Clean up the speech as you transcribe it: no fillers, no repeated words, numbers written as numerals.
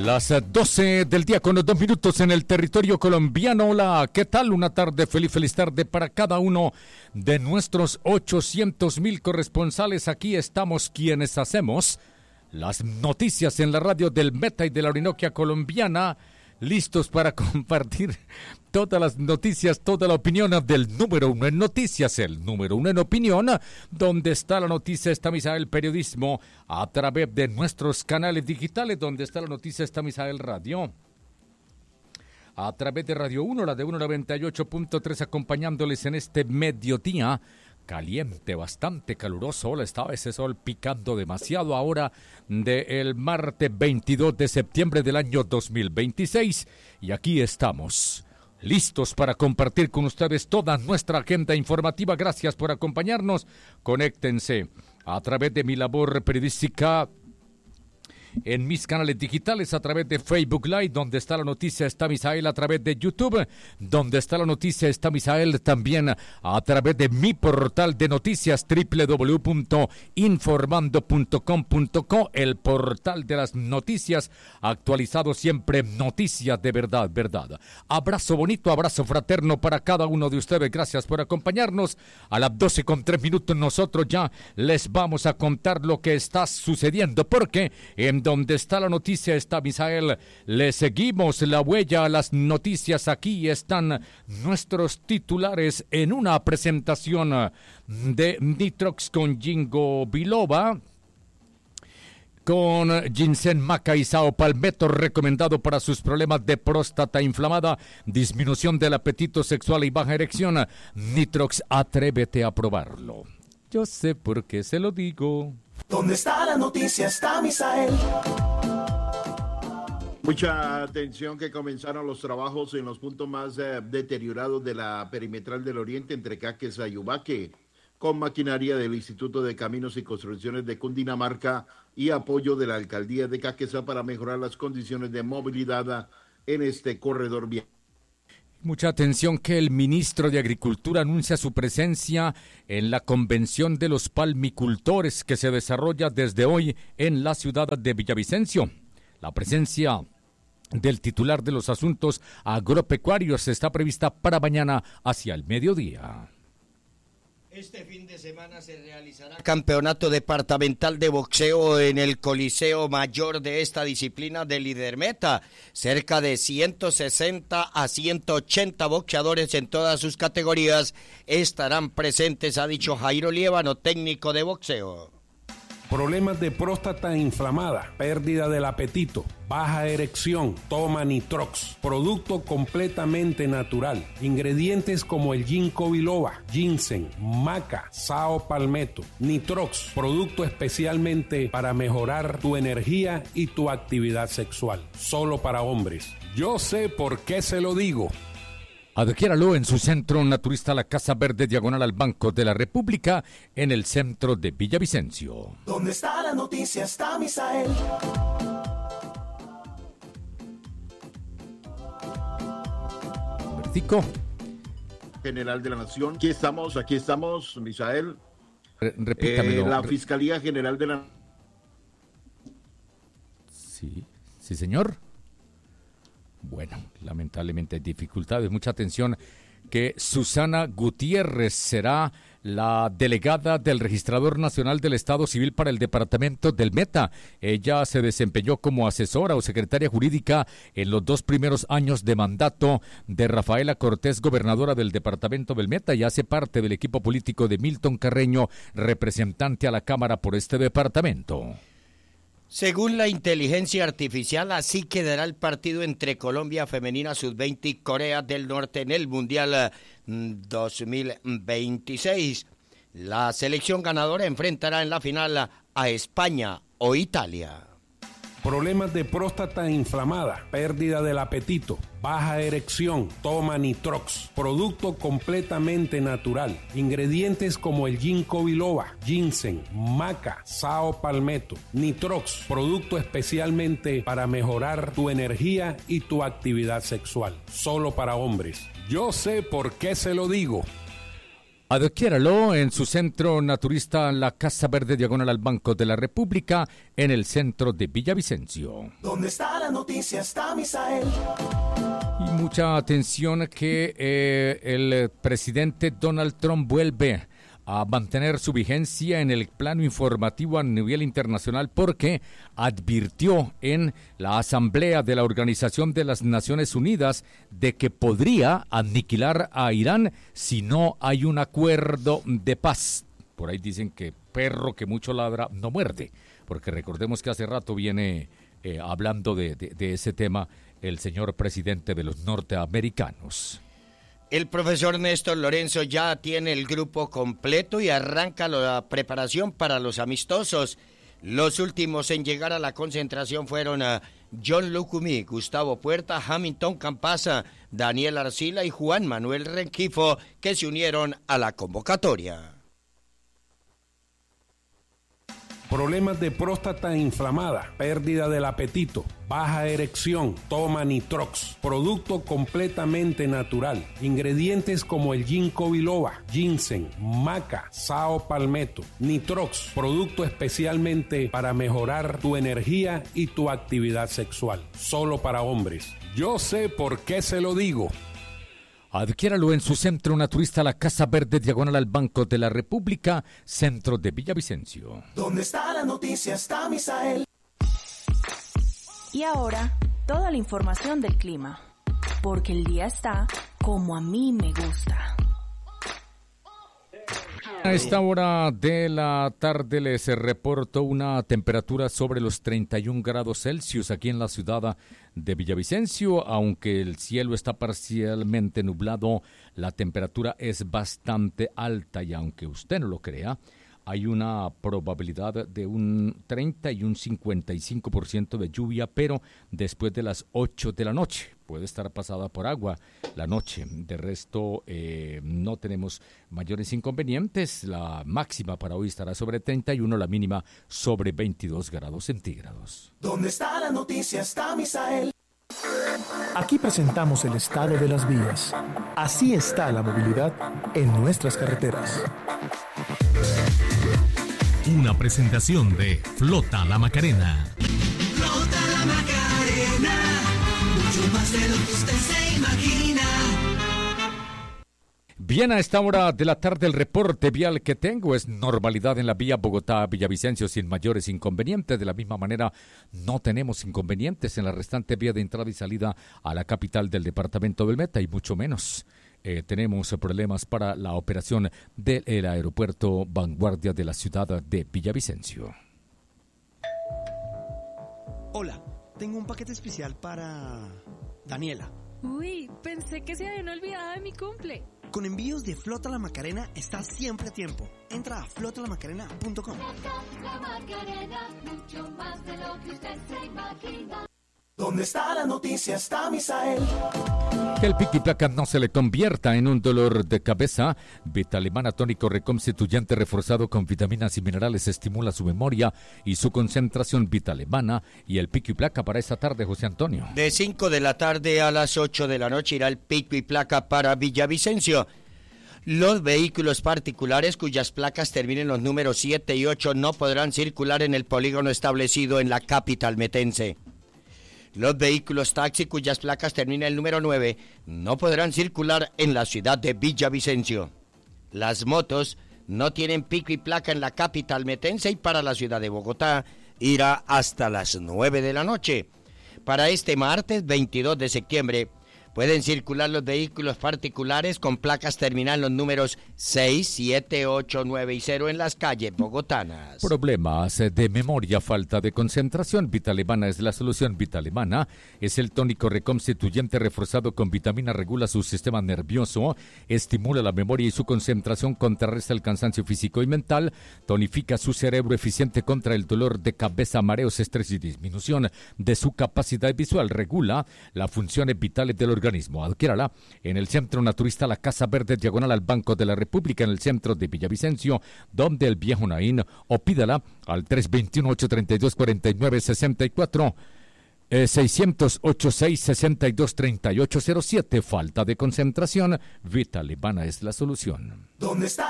Las 12 del día con los 2 minutos en el territorio colombiano. Hola, ¿qué tal? Una tarde feliz tarde para cada uno de nuestros 800,000 corresponsales. Aquí estamos quienes hacemos las noticias en la radio del Meta y de la Orinoquia colombiana, listos para compartir todas las noticias, toda la opinión del número uno en noticias, el número uno en opinión. Donde está la noticia, está Misael Periodismo, a través de nuestros canales digitales. Donde está la noticia, está Misael Radio, a través de Radio 1, la de 198.3, acompañándoles en este mediodía caliente, bastante caluroso. Hola, estaba ese sol picando demasiado ahora del martes 22 de septiembre del año 2026. Y aquí estamos, listos para compartir con ustedes toda nuestra agenda informativa. Gracias por acompañarnos. Conéctense a través de mi labor periodística en mis canales digitales, a través de Facebook Live, donde está la noticia está Misael, a través de YouTube, donde está la noticia está Misael, también a través de mi portal de noticias www.informando.com.co, el portal de las noticias, actualizado siempre, noticias de verdad. Abrazo bonito, abrazo fraterno para cada uno de ustedes. Gracias por acompañarnos. A las 12:03 nosotros ya les vamos a contar lo que está sucediendo, porque en donde está la noticia está Misael, le seguimos la huella a las noticias. Aquí están nuestros titulares en una presentación de Nitrox con Jingo Biloba, con ginseng, maca y sao palmetto, recomendado para sus problemas de próstata inflamada, disminución del apetito sexual y baja erección. Nitrox, atrévete a probarlo. Yo sé por qué se lo digo. ¿Dónde está la noticia? Está Misael. Mucha atención, que comenzaron los trabajos en los puntos más deteriorados de la perimetral del oriente entre Caqueza y Ubaque, con maquinaria del Instituto de Caminos y Construcciones de Cundinamarca y apoyo de la Alcaldía de Caqueza para mejorar las condiciones de movilidad en este corredor vial. Mucha atención, que el ministro de Agricultura anuncia su presencia en la Convención de los Palmicultores que se desarrolla desde hoy en la ciudad de Villavicencio. La presencia del titular de los asuntos agropecuarios está prevista para mañana hacia el mediodía. Este fin de semana se realizará campeonato departamental de boxeo en el Coliseo Mayor de esta disciplina de Lidermeta. Cerca de 160 a 180 boxeadores en todas sus categorías estarán presentes, ha dicho Jairo Liévano, técnico de boxeo. Problemas de próstata inflamada, pérdida del apetito, baja erección, toma Nitrox, producto completamente natural. Ingredientes como el ginkgo biloba, ginseng, maca, sao palmetto. Nitrox, producto especialmente para mejorar tu energía y tu actividad sexual. Solo para hombres. Yo sé por qué se lo digo. Adquiéralo en su centro naturista, la Casa Verde, diagonal al Banco de la República, en el centro de Villavicencio. ¿Dónde está la noticia? Está Misael. Vertico. General de la Nación. Aquí estamos, Misael. Repítamelo. La Fiscalía General de la... Sí, señor. Bueno, lamentablemente hay dificultades. Mucha atención, que Susana Gutiérrez será la delegada del Registrador Nacional del Estado Civil para el departamento del Meta. Ella se desempeñó como asesora o secretaria jurídica en los 2 primeros años de mandato de Rafaela Cortés, gobernadora del departamento del Meta, y hace parte del equipo político de Milton Carreño, representante a la Cámara por este departamento. Según la inteligencia artificial, así quedará el partido entre Colombia Femenina Sub-20 y Corea del Norte en el Mundial 2026. La selección ganadora enfrentará en la final a España o Italia. Problemas de próstata inflamada, pérdida del apetito, baja erección, toma Nitrox, producto completamente natural. Ingredientes como el ginkgo biloba, ginseng, maca, sao palmetto. Nitrox, producto especialmente para mejorar tu energía y tu actividad sexual. Solo para hombres. Yo sé por qué se lo digo. Adquiéralo en su centro naturista La Casa Verde, diagonal al Banco de la República, en el centro de Villavicencio. Donde está la noticia está Misael. Y mucha atención que el presidente Donald Trump vuelve a mantener su vigencia en el plano informativo a nivel internacional porque advirtió en la Asamblea de la Organización de las Naciones Unidas de que podría aniquilar a Irán si no hay un acuerdo de paz. Por ahí dicen que perro que mucho ladra no muerde, porque recordemos que hace rato viene hablando de ese tema el señor presidente de los norteamericanos. El profesor Néstor Lorenzo ya tiene el grupo completo y arranca la preparación para los amistosos. Los últimos en llegar a la concentración fueron a John Lucumí, Gustavo Puerta, Hamilton Campasa, Daniel Arcila y Juan Manuel Rengifo, que se unieron a la convocatoria. Problemas de próstata inflamada, pérdida del apetito, baja erección, toma Nitrox, producto completamente natural. Ingredientes como el ginkgo biloba, ginseng, maca, sao palmetto. Nitrox, producto especialmente para mejorar tu energía y tu actividad sexual. Solo para hombres. Yo sé por qué se lo digo. Adquiéralo en su centro naturista La Casa Verde, diagonal al Banco de la República, centro de Villavicencio. Donde está la noticia está Misael. Y ahora, toda la información del clima, porque el día está como a mí me gusta. A esta hora de la tarde les reporto una temperatura sobre los 31 grados Celsius aquí en la ciudad de Villavicencio. Aunque el cielo está parcialmente nublado, la temperatura es bastante alta y aunque usted no lo crea, hay una probabilidad de un 30 y un 55% de lluvia, pero después de las 8 de la noche. Puede estar pasada por agua la noche. De resto, no tenemos mayores inconvenientes. La máxima para hoy estará sobre 31, la mínima sobre 22 grados centígrados. Donde está la noticia está Misael. Aquí presentamos el estado de las vías. Así está la movilidad en nuestras carreteras. Una presentación de Flota La Macarena. Flota La Macarena, mucho más de lo que usted se imagina. Bien, a esta hora de la tarde el reporte vial que tengo es normalidad en la vía Bogotá-Villavicencio sin mayores inconvenientes. De la misma manera, no tenemos inconvenientes en la restante vía de entrada y salida a la capital del departamento del Meta y mucho menos. Tenemos problemas para la operación del aeropuerto Vanguardia de la ciudad de Villavicencio. Hola, tengo un paquete especial para Daniela. Uy, pensé que se habían olvidado de mi cumple. Con envíos de Flota La Macarena estás siempre a tiempo. Entra a flotalamacarena.com. La Macarena, mucho más de lo que usted se imagina. Donde está la noticia está Misael. Que el pico y placa no se le convierta en un dolor de cabeza. Vitalemana tónico reconstituyente reforzado con vitaminas y minerales estimula su memoria y su concentración. Vitalemana y el pico y placa para esta tarde, José Antonio. De 5 de la tarde a las 8 de la noche irá el pico y placa para Villavicencio. Los vehículos particulares cuyas placas terminen los números 7 y 8 no podrán circular en el polígono establecido en la capital metense. Los vehículos taxi cuyas placas terminen el número 9 no podrán circular en la ciudad de Villavicencio. Las motos no tienen pico y placa en la capital metense y para la ciudad de Bogotá irá hasta las 9 de la noche. Para este martes 22 de septiembre pueden circular los vehículos particulares con placas terminal los números 6, 7, 8, 9 y 0 en las calles bogotanas. Problemas de memoria, falta de concentración. Vitalemana es la solución. Vitalemana es el tónico reconstituyente reforzado con vitamina, regula su sistema nervioso, estimula la memoria y su concentración, contrarresta el cansancio físico y mental, tonifica su cerebro, eficiente contra el dolor de cabeza, mareos, estrés y disminución de su capacidad visual, regula las funciones vitales del organismo. Adquiérala en el Centro Naturista La Casa Verde, diagonal al Banco de la República, en el centro de Villavicencio, donde el viejo Naín, o pídala al 321-832-4964. 608-662-3807. Falta de concentración. Vitalibana es la solución. ¿Dónde está